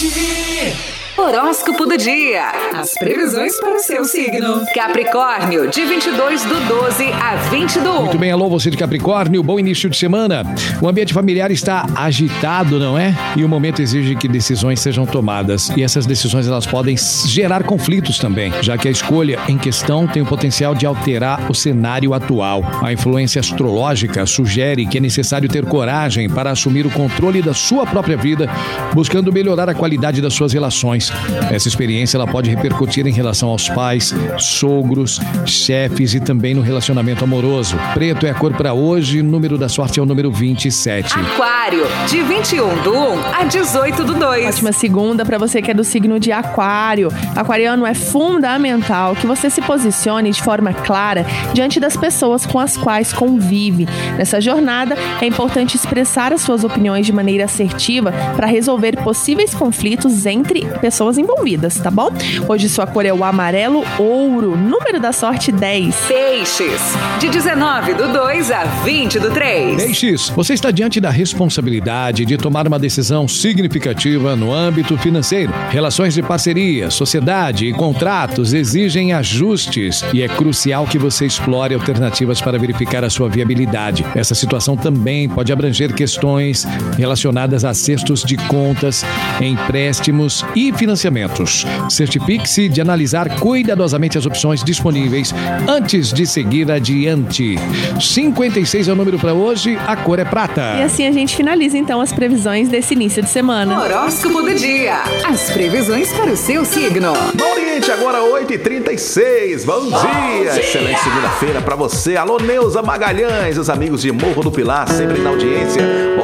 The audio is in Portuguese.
Horóscopo do dia. As previsões para o seu signo. Capricórnio, de 22/12 a 20/1. Muito bem, alô, você de Capricórnio, bom início de semana. O ambiente familiar está agitado, não é? E o momento exige que decisões sejam tomadas. E essas decisões, elas podem gerar conflitos também, já que a escolha em questão tem o potencial de alterar o cenário atual. A influência astrológica sugere que é necessário ter coragem para assumir o controle da sua própria vida, buscando melhorar a qualidade das suas relações. Essa experiência ela pode repercutir em relação aos pais, sogros, chefes e também no relacionamento amoroso. Preto é a cor para hoje, número da sorte é o número 27. Aquário, de 21/1 a 18/2. Ótima segunda para você que é do signo de Aquário. Aquariano, é fundamental que você se posicione de forma clara diante das pessoas com as quais convive. Nessa jornada, é importante expressar as suas opiniões de maneira assertiva para resolver possíveis conflitos entre pessoas envolvidas, tá bom? Hoje sua cor é o amarelo ouro, número da sorte 10. Peixes, de 19/2 a 20/3. Peixes, você está diante da responsabilidade de tomar uma decisão significativa no âmbito financeiro. Relações de parceria, sociedade e contratos exigem ajustes e é crucial que você explore alternativas para verificar a sua viabilidade. Essa situação também pode abranger questões relacionadas a acertos de contas, empréstimos e financiamentos. Certifique-se de analisar cuidadosamente as opções disponíveis antes de seguir adiante. 56 é o número para hoje, a cor é prata. E assim a gente finaliza então as previsões desse início de semana. Horóscopo do dia. As previsões para o seu signo. No Oriente, agora 8h36. Bom dia! Excelente segunda-feira para você. Alô, Neuza Magalhães, os amigos de Morro do Pilar, sempre na audiência.